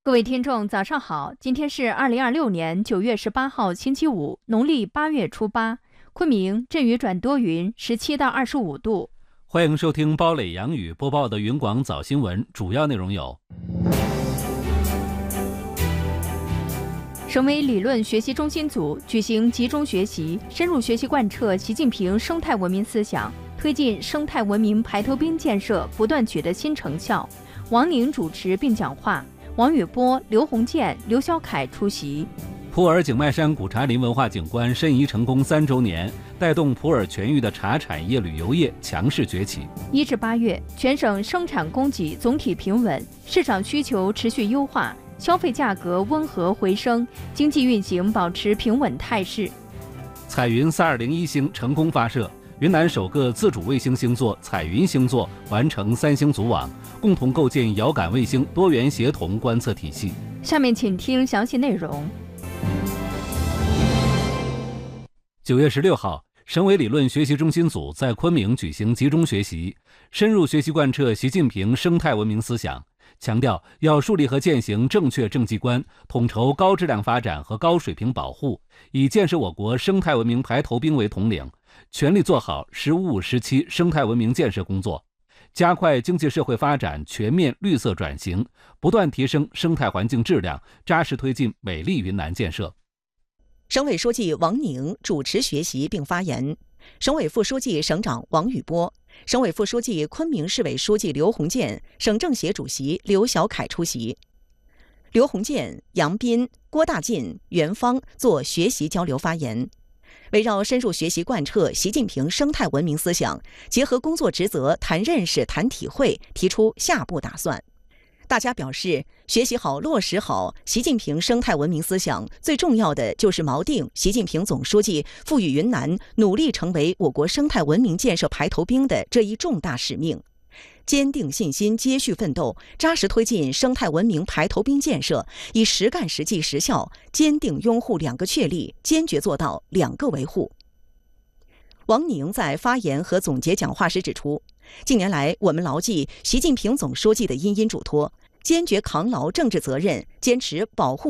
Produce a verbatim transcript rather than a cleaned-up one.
各位听众，早上好！今天是二零二六年九月十八号，星期五，农历八月初八。昆明阵雨转多云，十七到二十五度。 欢迎收听包磊杨宇播报的云广早新闻，主要内容有： 省委理论学习中心组举行集中学习，深入学习贯彻习近平生态文明思想，推进生态文明排头兵建设不断取得新成效。王宁主持并讲话。王宇波、刘鸿渐、刘小凯出席。 普洱景迈山古茶林文化景观申遗成功三周年，带动普洱全域的茶产业、旅游业强势崛起。 一至八月，全省生产供给总体平稳，市场需求持续优化，消费价格温和回升，经济运行保持平稳态势。 彩云三二零一星成功发射，云南首个自主卫星星座彩云星座完成三星组网，共同构建遥感卫星多元协同观测体系。 下面请听详细内容。 九月十六号，省委理论学习中心组在昆明举行集中学习，深入学习贯彻习近平生态文明思想，强调要树立和践行正确政绩观，统筹高质量发展和高水平保护，以建设我国生态文明排头兵为统领，全力做好“十五五”时期生态文明建设工作，加快经济社会发展全面绿色转型，不断提升生态环境质量，扎实推进美丽云南建设。 省委书记王宁主持学习并发言，省委副书记、省长王宇波，省委副书记、昆明市委书记刘鸿渐，省政协主席刘小凯出席。刘鸿渐、杨斌、郭大进、袁芳做学习交流发言，围绕深入学习贯彻习近平生态文明思想，结合工作职责谈认识、谈体会，提出下步打算。大家表示，学习好、落实好习近平生态文明思想，最重要的就是锚定习近平总书记赋予云南努力成为我国生态文明建设排头兵的这一重大使命，坚定信心，接续奋斗，扎实推进生态文明排头兵建设，以实干实际实效，坚定拥护两个确立，坚决做到两个维护。王宁在发言和总结讲话时指出，近年来我们牢记习近平总书记的殷殷嘱托，坚决扛牢政治责任，坚持保护